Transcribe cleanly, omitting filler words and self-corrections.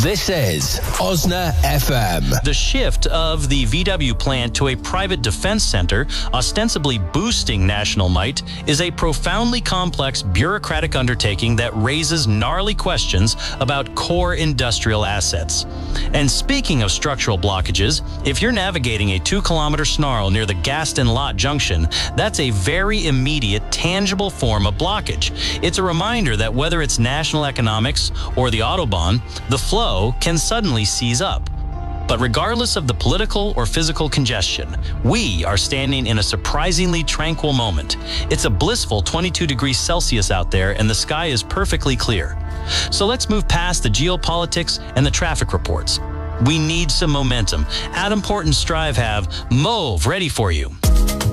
This is Osna FM. The shift of the VW plant to a private defense center, ostensibly boosting national might, is a profoundly complex bureaucratic undertaking that raises gnarly questions about core industrial assets. And speaking of structural blockages, if you're navigating a 2-kilometer snarl near the Gaston Lot Junction, that's a very immediate, tangible form of blockage. It's a reminder that whether it's national economics or the Autobahn, the flow can suddenly seize up. But regardless of the political or physical congestion, we are standing in a surprisingly tranquil moment. It's a blissful 22 degrees Celsius out there and the sky is perfectly clear. So let's move past the geopolitics and the traffic reports. We need some momentum. Adam Port and Strive have Mauve ready for you.